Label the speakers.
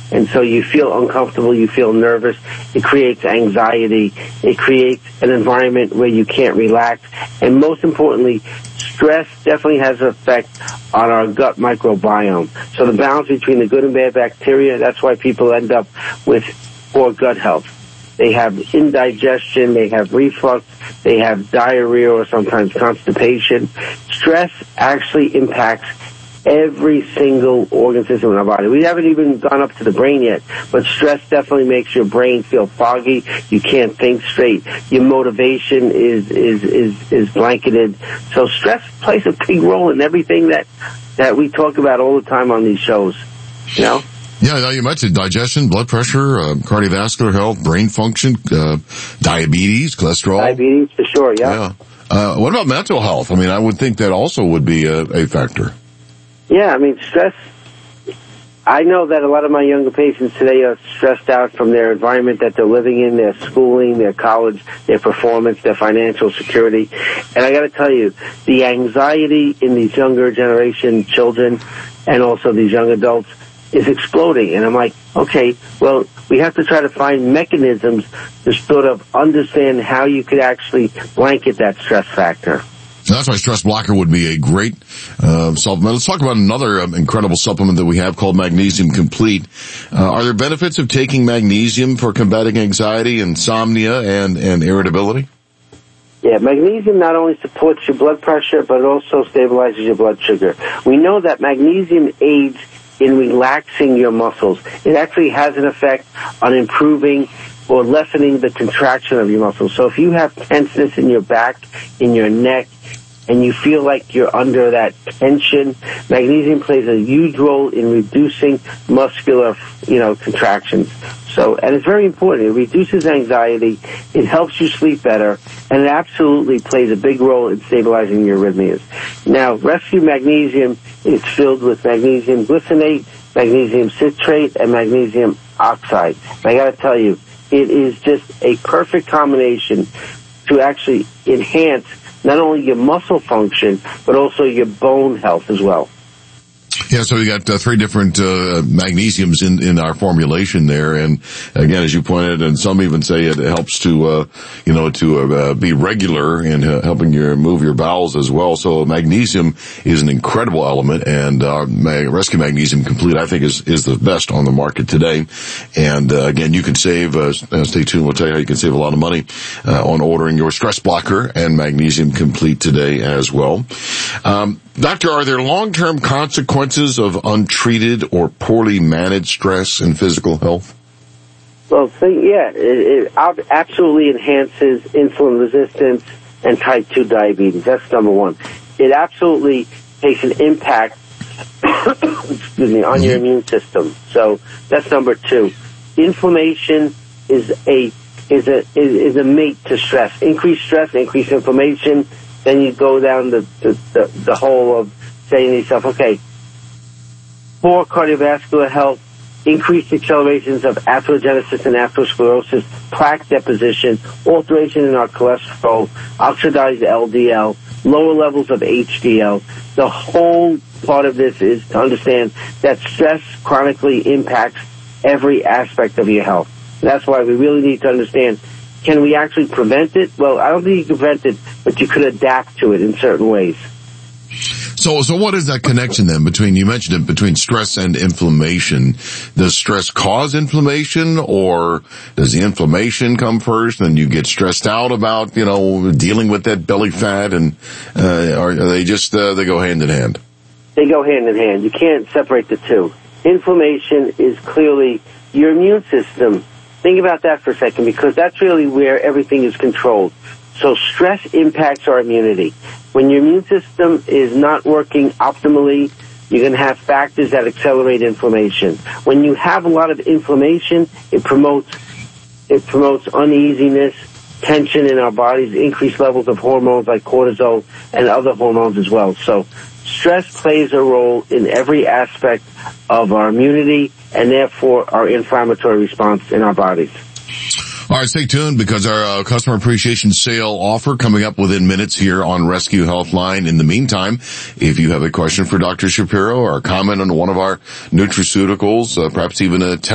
Speaker 1: And so you feel uncomfortable, you feel nervous. It creates anxiety. It creates an environment where you can't relax. And most importantly, stress definitely has an effect on our gut microbiome. So the balance between the good and bad bacteria, that's why people end up with poor gut health. They have indigestion, they have reflux, they have diarrhea or sometimes constipation. Stress actually impacts every single organ system in our body. We haven't even gone up to the brain yet, but stress definitely makes your brain feel foggy. You can't think straight. Your motivation is blanketed. So stress plays a big role in everything that we talk about all the time on these shows. You know?
Speaker 2: Yeah, now you mentioned digestion, blood pressure, cardiovascular health, brain function, diabetes, cholesterol.
Speaker 1: Diabetes, for sure, yeah.
Speaker 2: What about mental health? I mean, I would think that also would be a factor.
Speaker 1: Yeah, I mean, stress, I know that a lot of my younger patients today are stressed out from their environment that they're living in, their schooling, their college, their performance, their financial security. And I got to tell you, the anxiety in these younger generation children and also these young adults is exploding. And I'm like, okay, well, we have to try to find mechanisms to sort of understand how you could actually blanket that stress factor.
Speaker 2: So that's why Stress Blocker would be a great supplement. Let's talk about another incredible supplement that we have called Magnesium Complete. Are there benefits of taking magnesium for combating anxiety, insomnia, and irritability?
Speaker 1: Yeah, magnesium not only supports your blood pressure, but it also stabilizes your blood sugar. We know that magnesium aids in relaxing your muscles. It actually has an effect on improving or lessening the contraction of your muscles. So if you have tenseness in your back, in your neck, and you feel like you're under that tension, magnesium plays a huge role in reducing muscular, contractions. So, and it's very important. It reduces anxiety, it helps you sleep better, and it absolutely plays a big role in stabilizing your arrhythmias. Now, Rescue Magnesium is filled with magnesium glycinate, magnesium citrate, and magnesium oxide. And I gotta tell you, it is just a perfect combination to actually enhance not only your muscle function, but also your bone health as well.
Speaker 2: Yeah, so we got three different magnesiums in our formulation there, and again, as you pointed, and some even say it helps to be regular in helping you move your bowels as well. So magnesium is an incredible element, and Rescue Magnesium Complete, I think, is the best on the market today. And again, you can save. Stay tuned. We'll tell you how you can save a lot of money on ordering your Stress Blocker and Magnesium Complete today as well. Doctor, are there long-term consequences of untreated or poorly managed stress in physical health?
Speaker 1: Well, it absolutely enhances insulin resistance and type 2 diabetes. That's number one. It absolutely takes an impact on your immune system. So that's number two. Inflammation is a mate to stress. Increased stress, increased inflammation. Then you go down the hole of saying to yourself, okay, poor cardiovascular health, increased accelerations of atherogenesis and atherosclerosis, plaque deposition, alteration in our cholesterol, oxidized LDL, lower levels of HDL. The whole part of this is to understand that stress chronically impacts every aspect of your health. That's why we really need to understand, can we actually prevent it? Well, I don't think you can prevent it, but you could adapt to it in certain ways.
Speaker 2: So what is that connection then you mentioned it, between stress and inflammation? Does stress cause inflammation, or does the inflammation come first and you get stressed out about, dealing with that belly fat, and, are they just, they go hand in hand?
Speaker 1: They go hand in hand. You can't separate the two. Inflammation is clearly your immune system. Think about that for a second, because that's really where everything is controlled. So stress impacts our immunity. When your immune system is not working optimally, you're going to have factors that accelerate inflammation. When you have a lot of inflammation, it promotes uneasiness, tension in our bodies, increased levels of hormones like cortisol and other hormones as well. So stress plays a role in every aspect of our immunity and therefore our inflammatory response in our bodies.
Speaker 2: All right, stay tuned, because our customer appreciation sale offer coming up within minutes here on Rescue Healthline. In the meantime, if you have a question for Dr. Shapiro or a comment on one of our nutraceuticals, perhaps even a